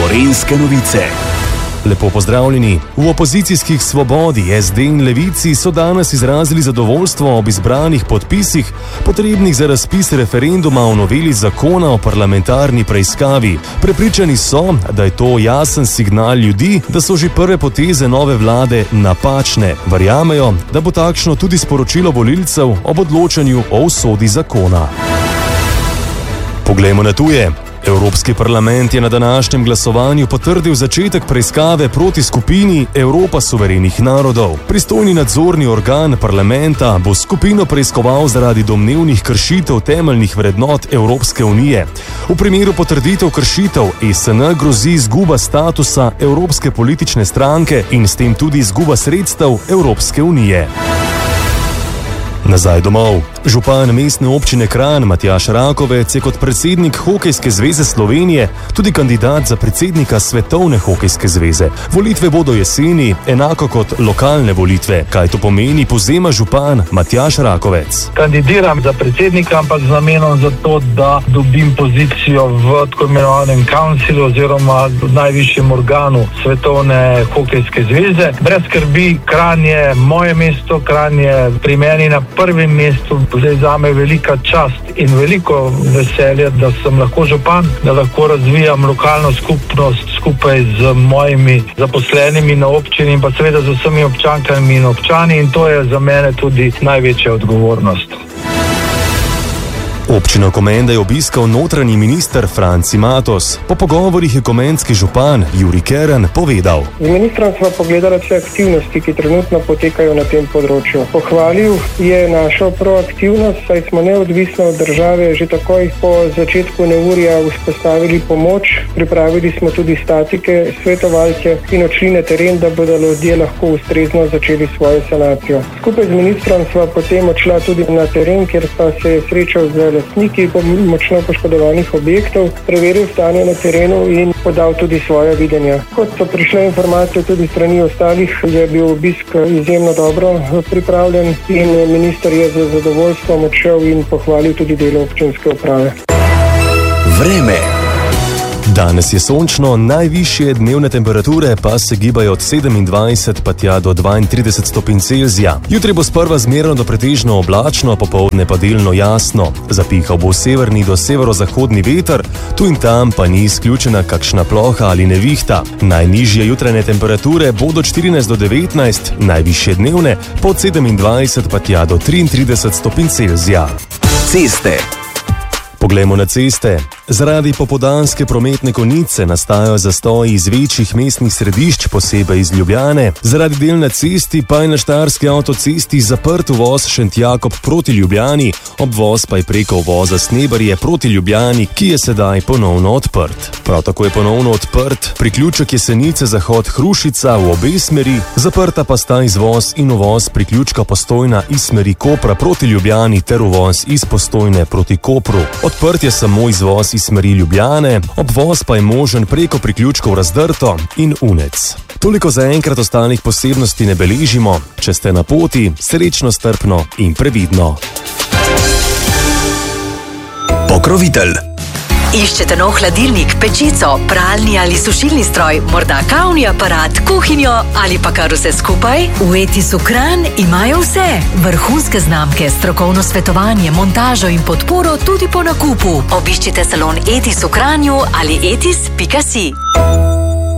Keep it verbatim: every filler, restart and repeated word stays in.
Gorenjske novice. Lepo pozdravljeni. V opozicijskih Svobodi, es de in Levici so danes izrazili zadovoljstvo ob izbranih podpisih, potrebnih za razpis referenduma o noveli zakona o parlamentarni preiskavi. Prepričani so, da je to jasen signal ljudi, da so že prve poteze nove vlade napačne. Verjamejo, da bo takšno tudi sporočilo volilcev ob odločanju o usodi zakona. Poglejmo na tuje. Evropski parlament je na današnjem glasovanju potrdil začetek preiskave proti skupini Evropa suverenih narodov. Pristojni nadzorni organ parlamenta bo skupino preiskoval zaradi domnevnih kršitev temeljnih vrednot Evropske unije. V primeru potrditev kršitev es en grozi izguba statusa Evropske politične stranke in s tem tudi izguba sredstev Evropske unije. Nazaj domov. Župan mestne občine Kranj Matjaž Rakovec je kot predsednik Hokejske zveze Slovenije tudi kandidat za predsednika Svetovne hokejske zveze. Volitve bodo jeseni, enako kot lokalne volitve. Kaj to pomeni, povzema župan Matjaž Rakovec. Kandidiram za predsednika, ampak z namenom za to, da dobim pozicijo v tako imenovanem councilu oziroma v najvišjem organu Svetovne hokejske zveze. Brez skrbi, Kranj je moje mesto, Kranj je pri meni na prvem mestu. Zdaj zame velika čast in veliko veselje, da sem lahko župan, da lahko razvijam lokalno skupnost skupaj z mojimi zaposlenimi na občini in pa seveda z vsemi občankami in občani, in to je za mene tudi največja odgovornost. Občino Komenda je obiskal notranji minister Franci Matos. Po pogovorih je komenski župan Jurij Keren povedal: Z ministrom smo pogledali vse aktivnosti, ki trenutno potekajo na tem področju. Pohvalil je našo proaktivnost, saj smo neodvisno od države že takoj po začetku neurja vzpostavili pomoč, pripravili smo tudi statike, svetovalce in odšli na teren, da bodo ljudje lahko ustrezno začeli svojo sanacijo. Skupaj z ministrom sva potem odšla tudi na teren, kjer pa se je srečal z lastniki močno poškodovanih objektov, preveril stanje na terenu in podal tudi svoje videnja. Kot so prišle informacije tudi strani ostalih, je bil obisk izjemno dobro pripravljen in minister je z zadovoljstvom odšel in pohvalil tudi delo občinske uprave. Vreme. Danes je sončno, najvišje dnevne temperature pa se gibajo od sedemindvajset pa tja do dvaintrideset stopinj Celzija. Jutri bo sprva zmerno do pretežno oblačno, popoldne pa delno jasno. Zapihal bo severni do severozahodni veter, tu in tam pa ni izključena kakšna ploha ali nevihta. Najnižje jutranje temperature bodo od štirinajst do devetnajst, najvišje dnevne pa od sedemindvajset pa tja do triintrideset stopinj Celzija. Ceste. Poglejmo na ceste. Zaradi popoldanske prometne konice nastajajo zastoji iz večjih mestnih središč, posebej iz Ljubljane. Zaradi del na cesti pa je na štajerski avtocesti zaprt uvoz Šentjakob proti Ljubljani, obvoz pa je preko uvoza Sneberje proti Ljubljani, ki je sedaj ponovno odprt. Prav tako je ponovno odprt priključek Jesenice zahod Hrušica v obe smeri, zaprta pa sta izvoz in uvoz priključka Postojna iz smeri Kopra proti Ljubljani ter uvoz iz Postojne proti Kopru. Odprt je samo izvoz iz smeri Ljubljane, obvoz pa je možen preko priključkov Razdrto in Unec. Toliko za enkrat, ostalih posebnosti ne beležimo. Če ste na poti, srečno, strpno in previdno. Pokrovitelj. Iščete nov hladilnik, pečico, pralni ali sušilni stroj, morda kavni aparat, kuhinjo ali pa kar vse skupaj? V Etisu Kranj imajo vse. Vrhunske znamke, strokovno svetovanje, montažo in podporo tudi po nakupu. Obiščite salon Etis v Kranju ali etis pika si.